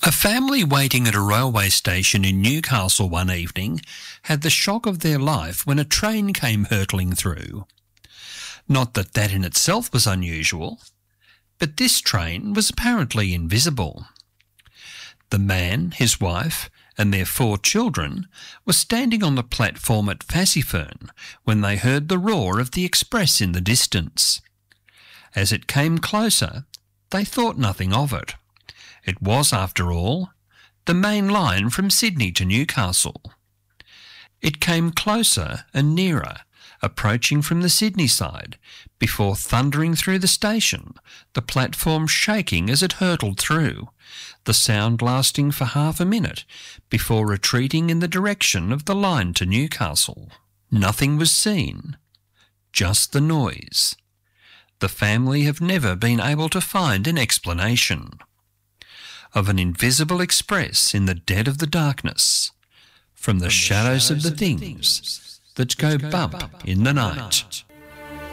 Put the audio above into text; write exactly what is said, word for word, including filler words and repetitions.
A family waiting at a railway station in Newcastle one evening had the shock of their life when a train came hurtling through. Not that that in itself was unusual, but this train was apparently invisible. The man, his wife, and their four children were standing on the platform at Fassifern when they heard the roar of the express in the distance. As it came closer, they thought nothing of it. It was, after all, the main line from Sydney to Newcastle. It came closer and nearer, approaching from the Sydney side, before thundering through the station, the platform shaking as it hurtled through, the sound lasting for half a minute before retreating in the direction of the line to Newcastle. Nothing was seen, just the noise. The family have never been able to find an explanation of an invisible express in the dead of the darkness, from the, from the shadows, shadows of the things that go bump in the night.